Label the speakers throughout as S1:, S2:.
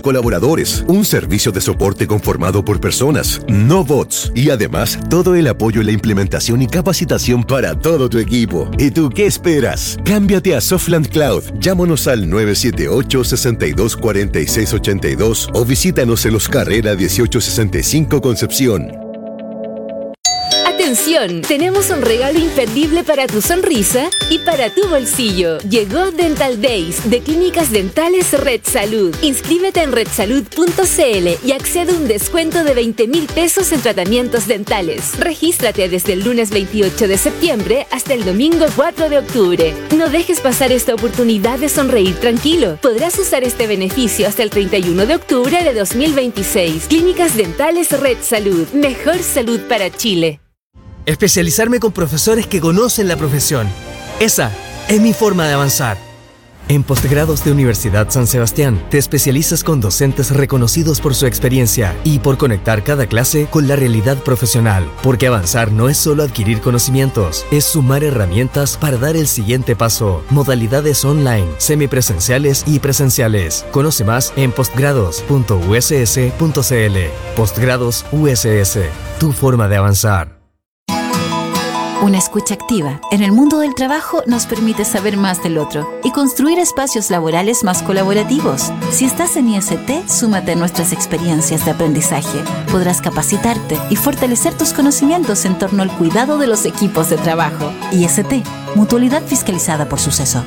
S1: colaboradores, un servicio de soporte conformado por personas, no bots, y además todo el apoyo en la implementación y capacitación para todo tu equipo. ¿Y tú qué esperas? Cámbiate a Softland Cloud. Llámanos al 978-624682 o visítanos en Los Carrera 1865 Concepción.
S2: ¡Atención! Tenemos un regalo imperdible para tu sonrisa y para tu bolsillo. Llegó Dental Days de Clínicas Dentales Red Salud. Inscríbete en redsalud.cl y accede a un descuento de 20,000 pesos en tratamientos dentales. Regístrate desde el lunes 28 de septiembre hasta el domingo 4 de octubre. No dejes pasar esta oportunidad de sonreír tranquilo. Podrás usar este beneficio hasta el 31 de octubre de 2026. Clínicas Dentales Red Salud. Mejor salud para Chile.
S3: Especializarme con profesores que conocen la profesión. Esa es mi forma de avanzar. En Postgrados de Universidad San Sebastián te especializas con docentes reconocidos por su experiencia y por conectar cada clase con la realidad profesional. Porque avanzar no es solo adquirir conocimientos, es sumar herramientas para dar el siguiente paso. Modalidades online, semipresenciales y presenciales. Conoce más en postgrados.uss.cl. Postgrados USS, tu forma de avanzar.
S4: Una escucha activa en el mundo del trabajo nos permite saber más del otro y construir espacios laborales más colaborativos. Si estás en IST, súmate a nuestras experiencias de aprendizaje. Podrás capacitarte y fortalecer tus conocimientos en torno al cuidado de los equipos de trabajo. IST, Mutualidad fiscalizada por Suceso.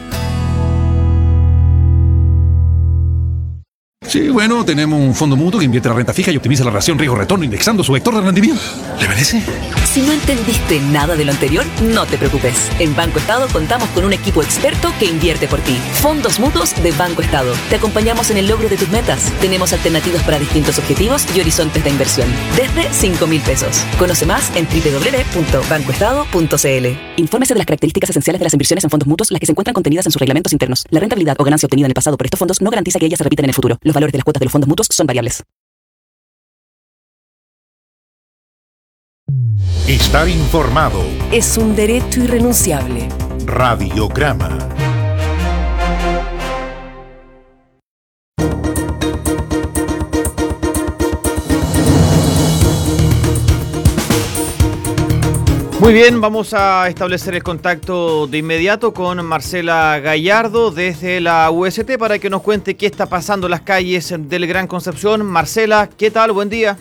S5: Sí, bueno, tenemos un fondo mutuo que invierte la renta fija y optimiza la relación riesgo-retorno indexando su vector de rendimiento. ¿Le parece?
S6: Si no entendiste nada de lo anterior, no te preocupes. En Banco Estado contamos con un equipo experto que invierte por ti. Fondos mutuos de Banco Estado. Te acompañamos en el logro de tus metas. Tenemos alternativas para distintos objetivos y horizontes de inversión. Desde 5,000 pesos. Conoce más en www.bancoestado.cl. Infórmese de las características esenciales de las inversiones en fondos mutuos, las que se encuentran contenidas en sus reglamentos internos. La rentabilidad o ganancia obtenida en el pasado por estos fondos no garantiza que ellas se repitan en el futuro. Los valores de las cuotas de los fondos mutuos son variables.
S7: Estar informado
S6: es un derecho irrenunciable.
S7: Radiograma.
S8: Muy bien, vamos a establecer el contacto de inmediato con Marcela Gallardo desde la UST para que nos cuente qué está pasando en las calles del Gran Concepción. Marcela, ¿qué tal? Buen día.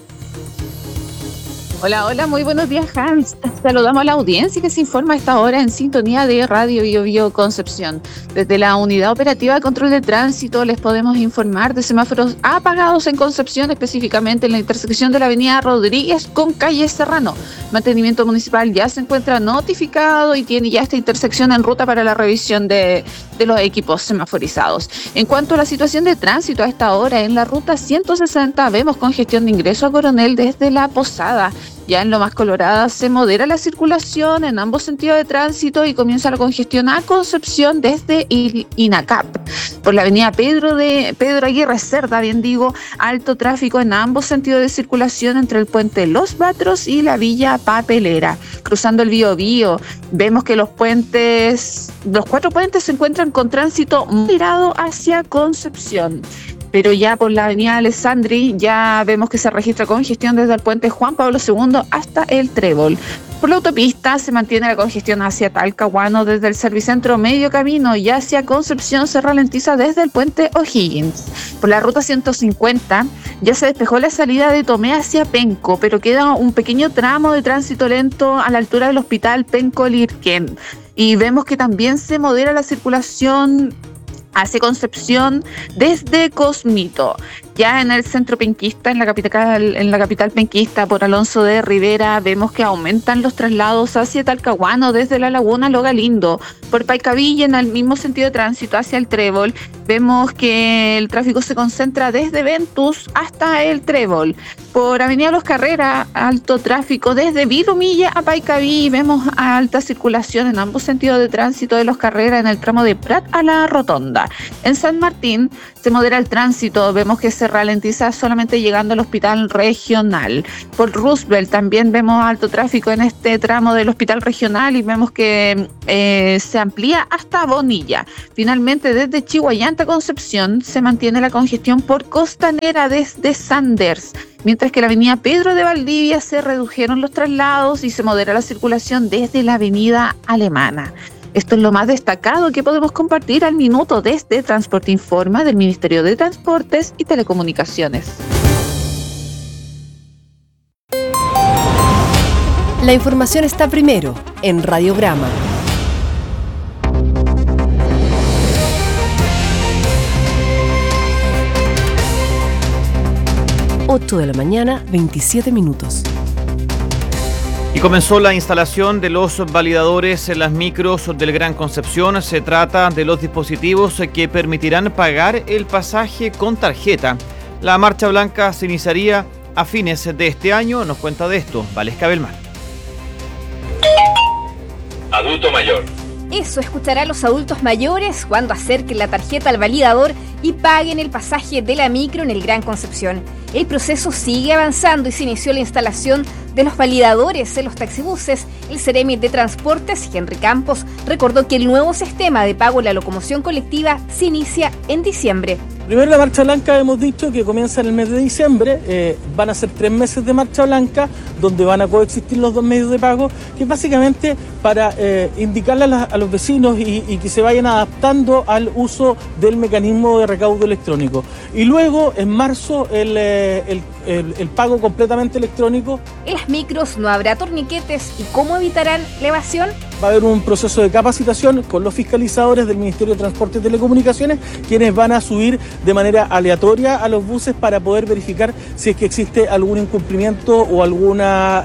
S9: Hola, muy buenos días, Hans. Saludamos a la audiencia que se informa a esta hora en sintonía de Radio Biobío Concepción. Desde la Unidad Operativa de Control de Tránsito les podemos informar de semáforos apagados en Concepción, específicamente en la intersección de la avenida Rodríguez con calle Serrano. Mantenimiento Municipal ya se encuentra notificado y tiene ya esta intersección en ruta para la revisión de los equipos semaforizados. En cuanto a la situación de tránsito a esta hora, en la ruta 160 vemos congestión de ingreso a Coronel desde La Posada. Ya en Lomas Coloradas se modera la circulación en ambos sentidos de tránsito y comienza la congestión a Concepción desde INACAP. Por la avenida Pedro Aguirre Cerda, alto tráfico en ambos sentidos de circulación entre el puente Los Batros y la Villa Papelera. Cruzando el Biobío, vemos que los 4 puentes se encuentran con tránsito moderado hacia Concepción. Pero ya por la avenida Alessandri ya vemos que se registra congestión desde el puente Juan Pablo II hasta el Trébol. Por la autopista se mantiene la congestión hacia Talcahuano desde el Servicentro Medio Camino y hacia Concepción se ralentiza desde el puente O'Higgins. Por la ruta 150 ya se despejó la salida de Tomé hacia Penco, pero queda un pequeño tramo de tránsito lento a la altura del hospital Penco-Lirquén. Y vemos que también se modera la circulación hacia Concepción desde Cosmito. Ya en el centro penquista, en la capital penquista, por Alonso de Rivera, vemos que aumentan los traslados hacia Talcahuano desde la Laguna Lo Galindo. Por Paicavilla, en el mismo sentido de tránsito hacia el Trébol, vemos que el tráfico se concentra desde Ventus hasta el Trébol. Por Avenida Los Carreras, alto tráfico desde Virumilla a Paicaví. Vemos alta circulación en ambos sentidos de tránsito de Los Carreras en el tramo de Prat a la Rotonda. ciudad. En San Martín se modera el tránsito, vemos que se ralentiza solamente llegando al hospital regional. Por Roosevelt también vemos alto tráfico en este tramo del hospital regional y vemos que se amplía hasta Bonilla. Finalmente, desde Chihuayante a Concepción se mantiene la congestión por Costanera desde Sanders, mientras que la avenida Pedro de Valdivia se redujeron los traslados y se modera la circulación desde la avenida Alemana. Esto es lo más destacado que podemos compartir al minuto desde Transporte Informa del Ministerio de Transportes y Telecomunicaciones.
S10: La información está primero en Radiograma. 8 de la mañana, 27 minutos.
S8: Y comenzó la instalación de los validadores en las micros del Gran Concepción. Se trata de los dispositivos que permitirán pagar el pasaje con tarjeta. La marcha blanca se iniciaría a fines de este año. Nos cuenta de esto Valesca Belmar.
S11: Adulto mayor.
S12: Eso escuchará a los adultos mayores cuando acerquen la tarjeta al validador y paguen el pasaje de la micro en el Gran Concepción. El proceso sigue avanzando y se inició la instalación de los validadores en los taxibuses. El Ceremi de Transportes, Henry Campos, recordó que el nuevo sistema de pago en la locomoción colectiva se inicia en diciembre.
S13: Primero, la marcha blanca hemos dicho que comienza en el mes de diciembre. Van a ser 3 meses de marcha blanca donde van a coexistir los 2 medios de pago, que es básicamente para indicarle a los vecinos y que se vayan adaptando al uso del mecanismo de recaudo electrónico. Y luego, en marzo, el pago completamente electrónico.
S12: En las micros no habrá torniquetes. ¿Y cómo evitarán la evasión?
S13: Va a haber un proceso de capacitación con los fiscalizadores del Ministerio de Transporte y Telecomunicaciones, quienes van a subir de manera aleatoria a los buses para poder verificar si es que existe algún incumplimiento o alguna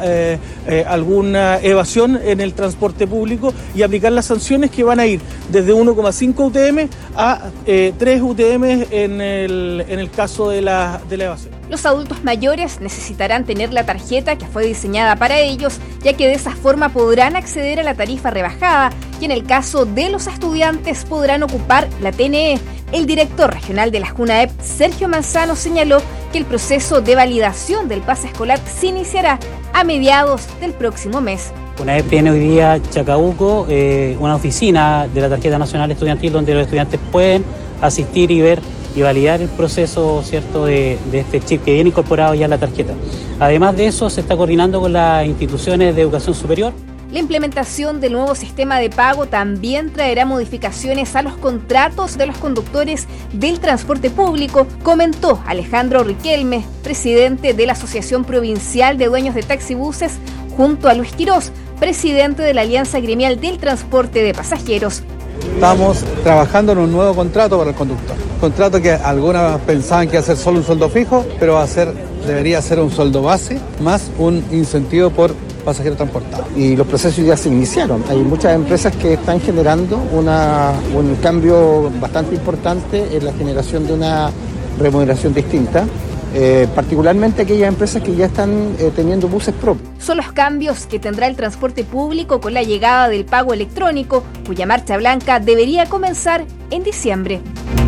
S13: evasión en el transporte público y aplicar las sanciones que van a ir desde 1,5 UTM a 3 UTM en el caso de la evasión.
S12: Los adultos mayores necesitarán tener la tarjeta que fue diseñada para ellos, ya que de esa forma podrán acceder a la tarifa rebajada y en el caso de los estudiantes podrán ocupar la TNE. El director regional de la JUNAEP, Sergio Manzano, señaló que el proceso de validación del pase escolar se iniciará a mediados del próximo mes.
S14: JUNAEP tiene hoy día Chacabuco, una oficina de la tarjeta nacional estudiantil donde los estudiantes pueden asistir y ver y validar el proceso, ¿cierto?, de este chip que viene incorporado ya en la tarjeta. Además de eso, se está coordinando con las instituciones de educación superior.
S12: La implementación del nuevo sistema de pago también traerá modificaciones a los contratos de los conductores del transporte público, comentó Alejandro Riquelme, presidente de la Asociación Provincial de Dueños de Taxibuses, junto a Luis Quirós, presidente de la Alianza Gremial del Transporte de Pasajeros.
S15: Estamos trabajando en un nuevo contrato para el conductor. Contrato que algunas pensaban que iba a ser solo un sueldo fijo, pero debería ser un sueldo base más un incentivo por pasajero transportado.
S16: Y los procesos ya se iniciaron. Hay muchas empresas que están generando un cambio bastante importante en la generación de una remuneración distinta. Particularmente aquellas empresas que ya están teniendo buses propios.
S12: Son los cambios que tendrá el transporte público con la llegada del pago electrónico, cuya marcha blanca debería comenzar en diciembre.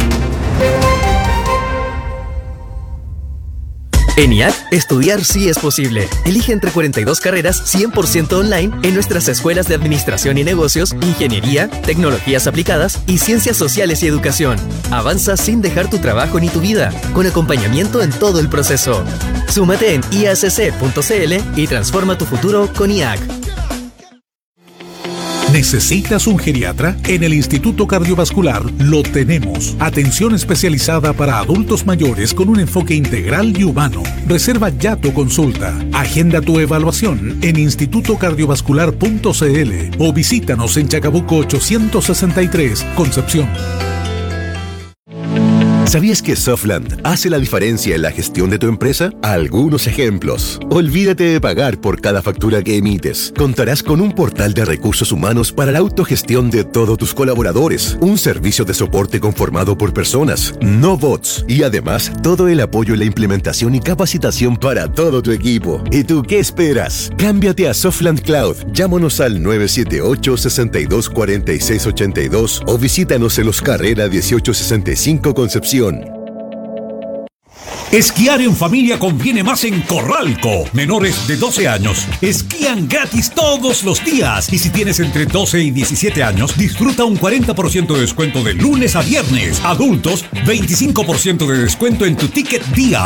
S3: En IAC, estudiar sí es posible. Elige entre 42 carreras 100% online en nuestras escuelas de Administración y Negocios, Ingeniería, Tecnologías Aplicadas y Ciencias Sociales y Educación. Avanza sin dejar tu trabajo ni tu vida, con acompañamiento en todo el proceso. Súmate en iacc.cl y transforma tu futuro con IAC.
S17: ¿Necesitas un geriatra? En el Instituto Cardiovascular lo tenemos. Atención especializada para adultos mayores con un enfoque integral y humano. Reserva ya tu consulta. Agenda tu evaluación en institutocardiovascular.cl o visítanos en Chacabuco 863, Concepción.
S1: ¿Sabías que Softland hace la diferencia en la gestión de tu empresa? Algunos ejemplos. Olvídate de pagar por cada factura que emites. Contarás con un portal de recursos humanos para la autogestión de todos tus colaboradores, un servicio de soporte conformado por personas, no bots, y además todo el apoyo en la implementación y capacitación para todo tu equipo. ¿Y tú qué esperas? Cámbiate a Softland Cloud. Llámanos al 978-624682 o visítanos en Los Carrera 1865 Concepción.
S18: Esquiar en familia conviene más en Corralco. Menores de 12 años esquían gratis todos los días. Y si tienes entre 12 y 17 años, disfruta un 40% de descuento de lunes a viernes. Adultos, 25% de descuento en tu ticket día.